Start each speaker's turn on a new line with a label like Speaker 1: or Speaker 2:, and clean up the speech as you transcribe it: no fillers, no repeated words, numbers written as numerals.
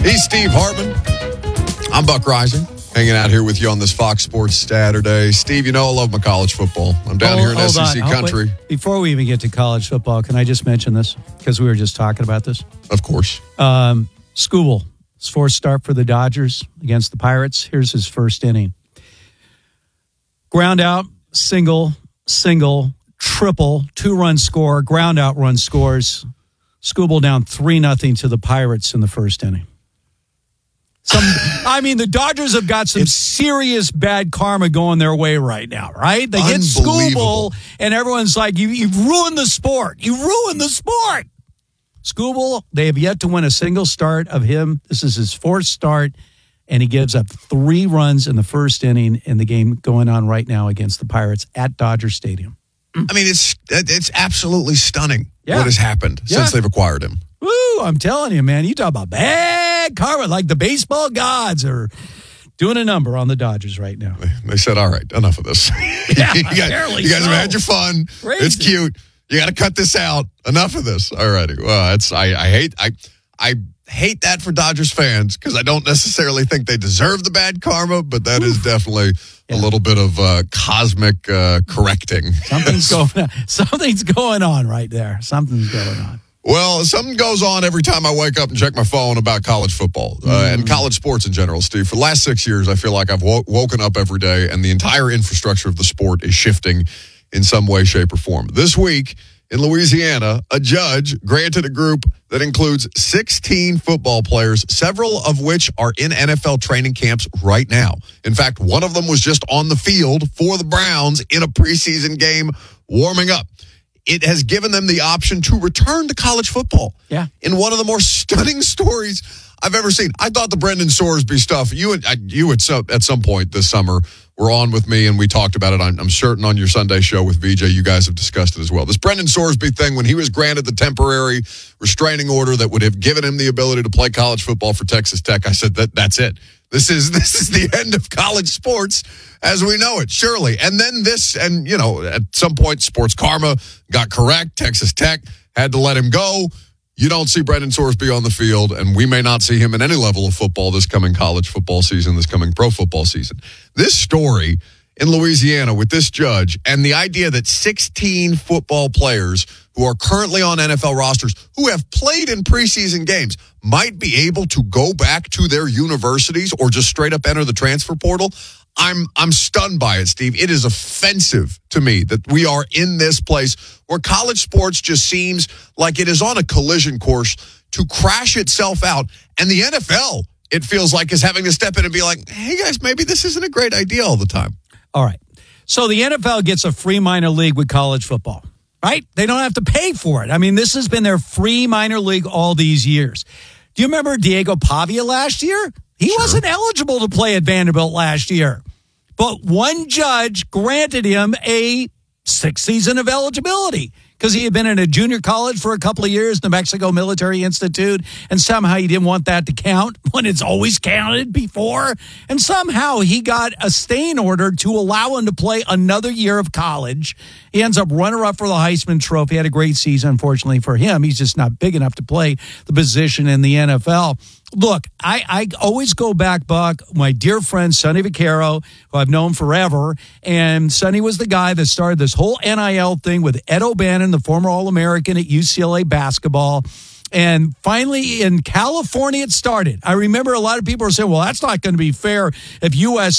Speaker 1: He's Steve Hartman. I'm Buck Rising, hanging out here with you on this Fox Sports Saturday. Steve, you know I love my college football. I'm down here in SEC country.
Speaker 2: Before we even get to college football, can I just mention this? Because we were just talking about this.
Speaker 1: Of course.
Speaker 2: Skubal, his fourth start for the Dodgers against the Pirates. Here's his first inning. Ground out, single, triple, 2-run score, ground out run scores. Skubal down 3-0 to the Pirates in the first inning. The Dodgers have got some serious bad karma going their way right now, right? They get Skubal, and everyone's like, you've ruined the sport. You ruined the sport. Skubal, they have yet to win a single start of him. This is his fourth start, and he gives up 3 runs in the first inning in the game going on right now against the Pirates at Dodger Stadium.
Speaker 1: I mean, it's absolutely stunning what has happened since they've acquired him.
Speaker 2: Woo, I'm telling you, man, you talk about bad karma, like the baseball gods are doing a number on the Dodgers right now.
Speaker 1: They said, all right, enough of this.
Speaker 2: Yeah,
Speaker 1: you guys have had your fun.
Speaker 2: Crazy.
Speaker 1: It's cute. You got to cut this out. Enough of this. All righty. Well, I hate that for Dodgers fans because I don't necessarily think they deserve the bad karma, but that is definitely a little bit of cosmic correcting.
Speaker 2: Something's going on right there. Something's going on.
Speaker 1: Well, something goes on every time I wake up and check my phone about college football and college sports in general, Steve. For the last 6 years, I feel like I've woken up every day and the entire infrastructure of the sport is shifting in some way, shape, or form. This week in Louisiana, a judge granted a group that includes 16 football players, several of which are in NFL training camps right now. In fact, one of them was just on the field for the Browns in a preseason game warming up. It has given them the option to return to college football.
Speaker 2: Yeah.
Speaker 1: In one of the more stunning stories I've ever seen. I thought the Brendan Sorsby stuff, you at some point this summer were on with me and we talked about it. I'm certain on your Sunday show with VJ, you guys have discussed it as well. This Brendan Sorsby thing, when he was granted the temporary restraining order that would have given him the ability to play college football for Texas Tech, I said that's it. This is the end of college sports as we know it, surely. And then at some point, Sports Karma got correct. Texas Tech had to let him go. You don't see Brendan Sorsby on the field, and we may not see him in any level of football this coming college football season, this coming pro football season. This story in Louisiana with this judge and the idea that 16 football players who are currently on NFL rosters who have played in preseason games might be able to go back to their universities or just straight up enter the transfer portal. I'm stunned by it, Steve. It is offensive to me that we are in this place where college sports just seems like it is on a collision course to crash itself out. And the NFL, it feels like, is having to step in and be like, hey, guys, maybe this isn't a great idea all the time.
Speaker 2: All right. So the NFL gets a free minor league with college football, right? They don't have to pay for it. I mean, this has been their free minor league all these years. Do you remember Diego Pavia last year? He wasn't eligible to play at Vanderbilt last year, but one judge granted him a 6th season of eligibility because he had been in a junior college for a couple of years, New Mexico Military Institute, and somehow he didn't want that to count when it's always counted before. And somehow he got a staying order to allow him to play another year of college. He ends up runner-up for the Heisman Trophy. Had a great season, unfortunately for him. He's just not big enough to play the position in the NFL. Look, I always go back, Buck, my dear friend Sonny Vaccaro, who I've known forever, and Sonny was the guy that started this whole NIL thing with Ed O'Bannon, the former All-American at UCLA basketball. And finally, in California, it started. I remember a lot of people were saying, well, that's not going to be fair if